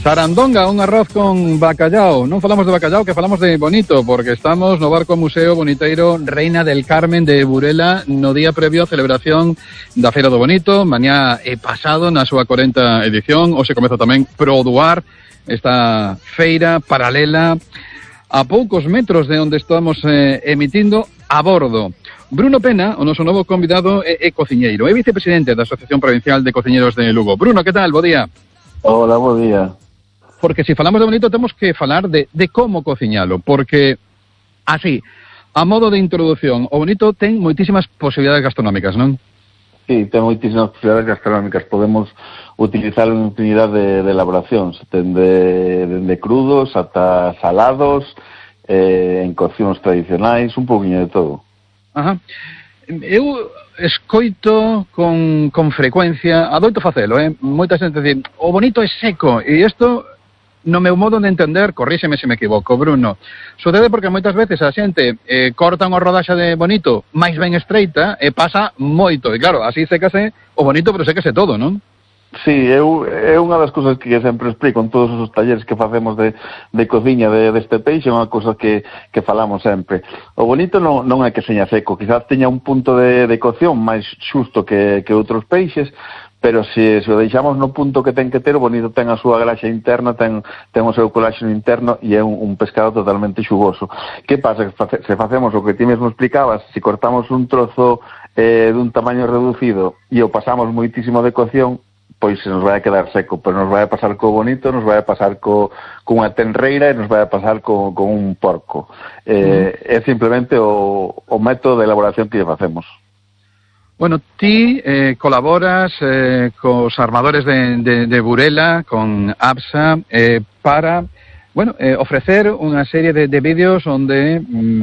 Sarandonga, un arroz con bacallao. Non falamos de bacallao, que falamos de bonito, porque estamos no Barco Museo Boniteiro Reina del Carmen de Burela no día previo á celebración da Feira do Bonito, mañá e pasado na súa 40 edición. Hoxe comeza tamén Produar, esta feira paralela a poucos metros de onde estamos emitindo a bordo. Bruno Pena, o noso novo convidado, é cociñeiro, é vicepresidente da Asociación Provincial de Cociñeiros de Lugo. Bruno, que tal? Bo día. Hola, bo día. Porque se falamos de bonito temos que falar de como cociñalo, porque así, a modo de introducción, o bonito ten moitísimas posibilidades gastronómicas, non? Sí, ten moitísimas posibilidades gastronómicas. Podemos utilizar unha infinidade de elaboracións, dende crudos ata salados, en coccións tradicionais, un pouquinho de todo. Ajá. Eu escoito con frecuencia, adoito facelo, moita xente dicir, o bonito é seco, e isto, no meu modo de entender, corríxeme se me equivoco, Bruno, sucede porque moitas veces a xente corta unha rodaxa de bonito máis ben estreita e pasa moito, e claro, así sécase o bonito, pero sécase todo, non? Sí, é unha das cousas que sempre explico en todos os talleres que facemos de cociña deste peixe, é unha cousa que falamos sempre. O bonito non é que seña seco, quizás teña un punto de cocción máis xusto que outros peixes, pero se o deixamos no punto que ten que ter, o bonito ten a súa graxa interna, ten o seu coláxeno interno e é un pescado totalmente xugoso. Que pasa? Se facemos o que ti mesmo explicabas, se cortamos un trozo dun tamaño reducido e o pasamos moitísimo de cocción, pois se nos vai a quedar seco, pero nos vai a pasar co bonito, nos vai a pasar cunha tenreira e nos vai a pasar con un porco. É simplemente o método de elaboración que lle facemos. Bueno, ti colaboras cos armadores de Burela, con ABSA, para, ofrecer unha serie de vídeos onde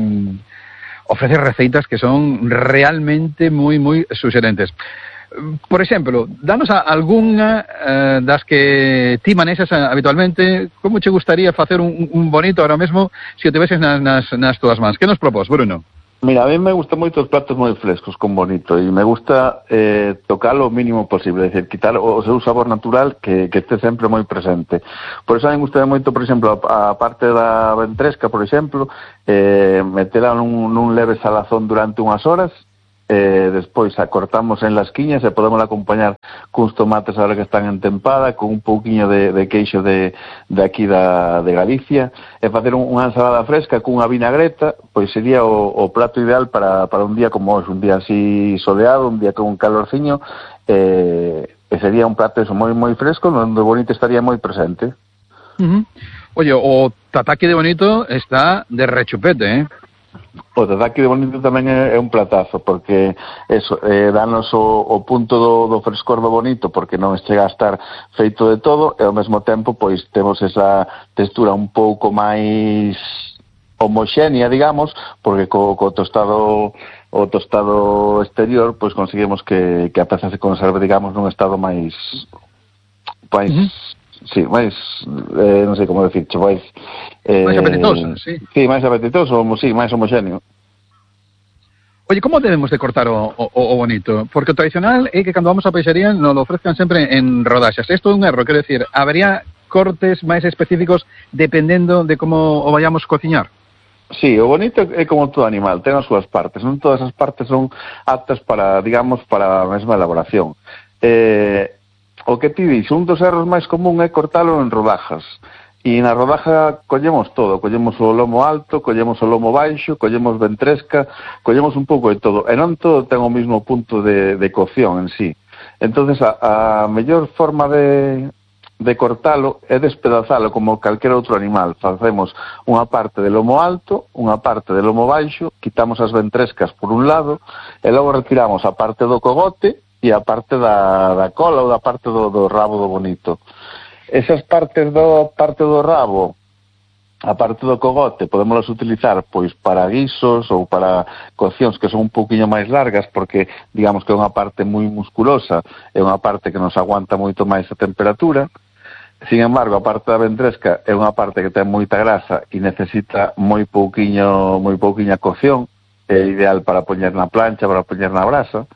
ofreces receitas que son realmente moi suxerentes. Por exemplo, danos algunha das que ti manexas habitualmente. Como che gustaría facer un bonito ahora mesmo se o tiveses nas túas mans? Que nos propós, Bruno? Mira, a mí me gustan moito os platos moi frescos con bonito e me gusta tocalo o mínimo posible, é dicir, quitar o seu sabor natural que este sempre moi presente. Por eso a mí me gusta moito, por exemplo, a parte da ventresca, por exemplo, metela nun leve salazón durante unhas horas, despois a cortamos en lasquiñas e podemos acompañar cuns tomates ahora que están en tempada, con un pouquiño de queixo de aquí de Galicia, e facer unha ensalada fresca cunha vinagreta, pois sería o prato ideal para un día como hoxe, un día así soleado, un día con un calorciño, e sería un prato eso moi fresco, onde o bonito estaría moi presente. Oye, o tataki de bonito está de rechupete, O tataki de bonito tamén é un platazo, porque eso, danos o punto do frescor do bonito, porque non chega a estar feito de todo, e ao mesmo tempo pois temos esa textura un pouco máis homoxénea, digamos, porque co tostado exterior pois conseguimos que a peza se conserve, digamos, nun estado máis sí, máis, non sei como decirche, máis apetitoso, sí. Sí, máis apetitoso, sí, máis homoxéneo. Oye, como debemos de cortar o bonito? Porque o tradicional é que cando vamos á peixería nos lo ofrezcan sempre en rodaxas. Isto é un erro, quero decir, habería cortes máis específicos dependendo de como o vayamos cociñar? Sí, o bonito é como todo animal, ten as súas partes, non todas as partes son aptas para, digamos, para a mesma elaboración. O que ti dixo, un dos erros máis común é cortalo en rodajas. E na rodaja collemos todo, collemos o lomo alto, collemos o lomo baixo, collemos ventresca, collemos un pouco de todo. E non todo ten o mesmo punto de cocción en sí. Entonces a mellor forma de cortalo é despedazalo como calquer outro animal. Facemos unha parte de lomo alto, unha parte de lomo baixo, quitamos as ventrescas por un lado, e logo retiramos a parte do cogote e a parte da cola ou da parte do rabo do bonito. Esas partes do rabo, a parte do cogote, podémoslas utilizar pois para guisos ou para coccións que son un pouquiño máis largas, porque digamos que é unha parte moi musculosa, é unha parte que nos aguanta moito máis a temperatura. Sin embargo, a parte da ventresca é unha parte que ten moita grasa e necesita moi pouquiña cocción, é ideal para poñer na plancha, para poñer na brasa.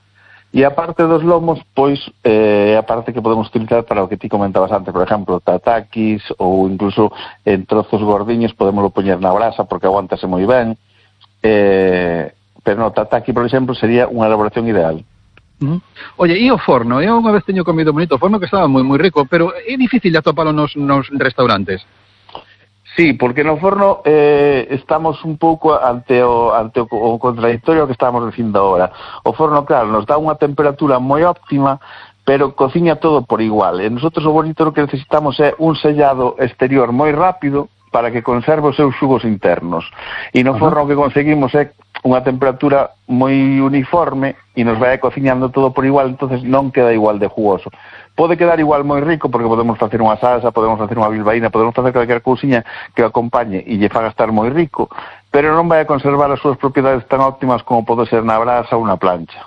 E a parte dos lomos, pois, a parte que podemos utilizar para o que ti comentabas antes, por exemplo, tatakis ou incluso en trozos gordiños podemos poñer na brasa porque aguántase moi ben. Pero no, tataki, por exemplo, sería unha elaboración ideal. Oye, e o forno? Eu unha vez teño comido bonito forno que estaba moi moi rico, pero é difícil de atopalo nos restaurantes. Sí, porque no forno estamos un pouco ante o contradictorio que estamos dicindo agora. O forno, claro, nos dá unha temperatura moi óptima, pero cociña todo por igual. E nosotros o bonito que necesitamos é un sellado exterior moi rápido para que conserve os seus xugos internos. E no forno que conseguimos é unha temperatura moi uniforme e nos vai cociñando todo por igual, entonces non queda igual de jugoso. Pode quedar igual moi rico porque podemos facer unha salsa, podemos facer unha bilbaína, podemos facer calquer cousiña que o acompañe e lle faga estar moi rico, pero non vai a conservar as súas propiedades tan óptimas como pode ser na brasa ou na plancha.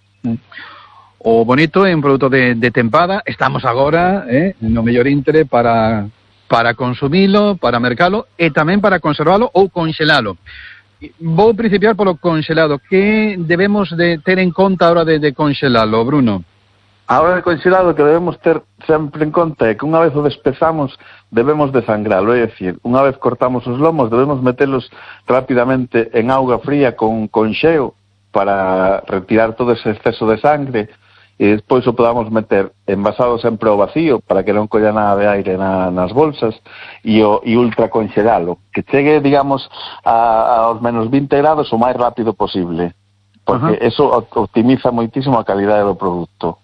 O bonito é un produto de tempada, estamos agora no mellor intre para consumilo, para mercalo e tamén para conservalo ou conxelalo. Vou principiar polo conxelado. Que debemos de ter en conta a hora de conxelalo, Bruno? A hora de conxelado que debemos ter sempre en conta é que unha vez o despezamos debemos desangralo, é dicir, unha vez cortamos os lomos debemos metelos rapidamente en auga fría con xeo para retirar todo ese exceso de sangre e despois o podamos meter envasado sempre ao vacío para que non colla nada de aire nas bolsas e ultra conxelalo, que chegue, digamos, aos menos 20 grados o máis rápido posible, porque eso optimiza moitísimo a calidade do produto.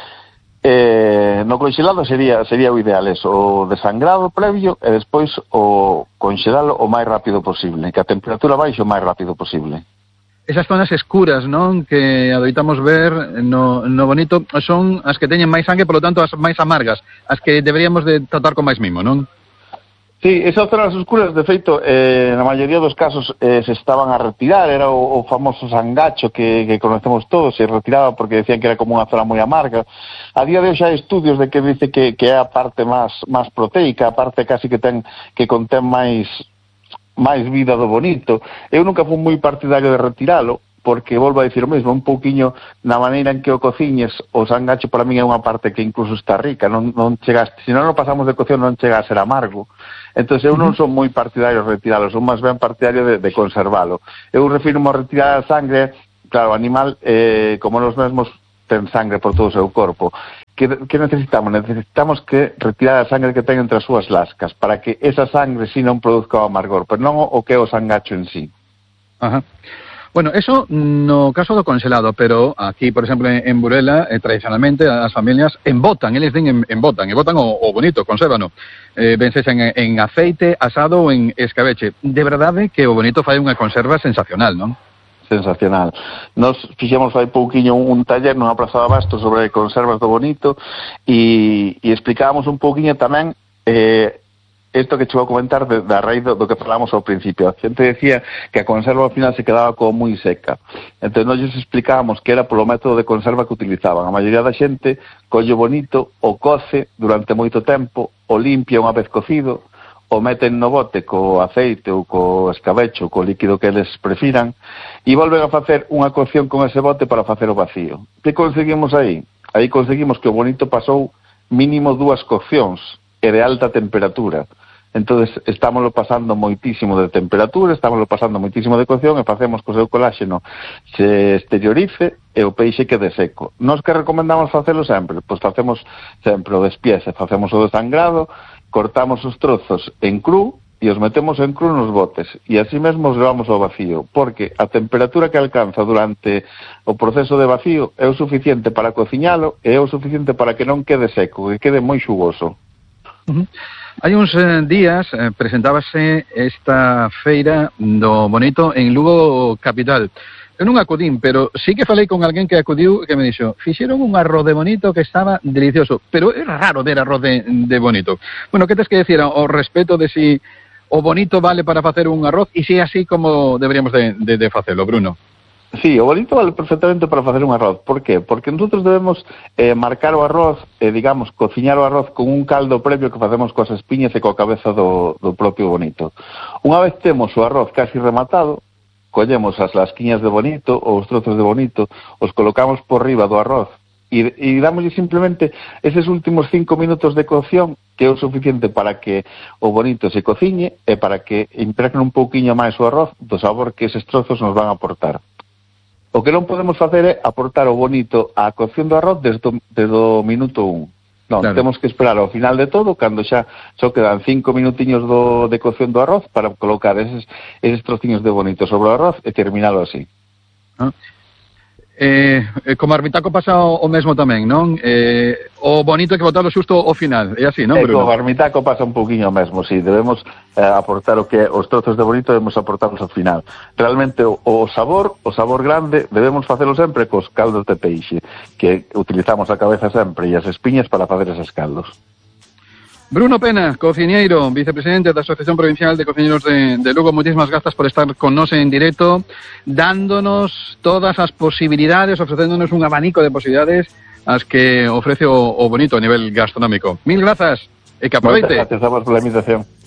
No conxelado sería o ideal eso, o desangrado previo e despois o conxelalo o máis rápido posible, que a temperatura baixe o máis rápido posible. Esas zonas escuras, non, que adoitamos ver no bonito son as que teñen máis sangue, polo tanto as máis amargas, as que deberíamos de tratar con máis mimo, non? Sí, esas zonas oscuras, de feito, na maioría dos casos se estaban a retirar, era o famoso sangacho que conocemos todos, se retiraba porque decían que era como unha zona moi amarga. A día de hoxe hai estudios de que dice que é a parte máis proteica, a parte casi que contén máis vida do bonito. Eu nunca fui moi partidario de retiralo, porque volvo a dicir o mesmo, un pouquiño na maneira en que o cociñes, o sangacho para min é unha parte que incluso está rica, non chegaste, se non o pasamos de cocción non chega a ser amargo. Entón eu non son moi partidario de retiralo, son máis ben partidario de conservalo. Eu refiro a retirar a sangre, claro, o animal, como nos mesmos, ten sangre por todo o seu corpo. Que necesitamos? Necesitamos que retirar a sangre que ten entre as súas lascas, para que esa sangre si non produzca o amargor, pero non o que é o sangacho en sí. Bueno, eso no caso do conxelado, pero aquí, por exemplo, en Burela, tradicionalmente, as familias embotan, eles din embotan o bonito, consérvano. Vencesen en aceite, asado ou en escabeche. De verdade que o bonito fai unha conserva sensacional, non? Sensacional. Nos fixemos fai pouquiño un taller nunha praza de Abasto sobre conservas do bonito e explicábamos un pouquiño tamén isto que che vou comentar da raíz do que falamos ao principio. A xente decía que a conserva ao final se quedaba como moi seca. Entón, nós explicábamos que era polo método de conserva que utilizaban. A maioría da xente colle bonito, o coce durante moito tempo, o limpia unha vez cocido, o meten no bote co aceite ou co escabecho, co líquido que eles prefiran, e volven a facer unha cocción con ese bote para facer o vacío. Que conseguimos aí? Aí conseguimos que o bonito pasou mínimo 2 coccións e de alta temperatura. Entonces estámoslo pasando moitísimo de temperatura, estámoslo pasando moitísimo de cocción e facemos que o seu coláxeno se exteriorice e o peixe quede seco. Nos que recomendamos facelo sempre? Pois facemos sempre o despiece, facemos o desangrado, cortamos os trozos en cru e os metemos en cru nos botes e así mesmo os levamos ao vacío, porque a temperatura que alcanza durante o proceso de vacío é o suficiente para cociñalo e é o suficiente para que non quede seco, que quede moi xugoso. Hai uns días presentábase esta feira do bonito en Lugo capital. Eu non acudín, pero sí que falei con alguén que acudiu que me dixo, fixeron un arroz de bonito que estaba delicioso, pero é raro ver arroz de bonito. Bueno, que tes que decir ao respecto de si o bonito vale para facer un arroz e si é así como deberíamos de facelo, Bruno? Sí, o bonito vale perfectamente para facer un arroz. Por qué? Porque nosotros debemos marcar o arroz, digamos, cociñar o arroz con un caldo previo que facemos coas espiñas e coa cabeza do propio bonito. Unha vez temos o arroz casi rematado, collemos as lasquiñas de bonito ou os trozos de bonito, os colocamos por riba do arroz e dámoslle simplemente eses últimos 5 minutos de cocción, que é o suficiente para que o bonito se cociñe e para que impregne un pouquiño máis o arroz do sabor que eses trozos nos van a aportar. O que non podemos facer é aportar o bonito á cocción do arroz desde o minuto 1. Non, claro. Temos que esperar ao final de todo, cando xa só quedan 5 minutiños de cocción do arroz para colocar eses trociños de bonito sobre o arroz e terminalo así. Como Armitaco pasa o mesmo tamén, non? O bonito é que botalo xusto ao final, é así, non, Bruno? Co Armitaco pasa un poquinho o mesmo, si, debemos aportar o que os trozos de bonito debemos aportarlos ao final. Realmente o sabor grande debemos facelo sempre cos caldos de peixe, que utilizamos a cabeza sempre e as espiñas para facer eses caldos. Bruno Pena, cociñeiro, vicepresidente da Asociación Provincial de Cociñeros de Lugo, muchísimas gracias por estar con nos en directo, dándonos todas as posibilidades, ofrecéndonos un abanico de posibilidades as que ofrece o bonito a nivel gastronómico. Mil grazas e que aproveite. Moitas gracias a vos pola invitación.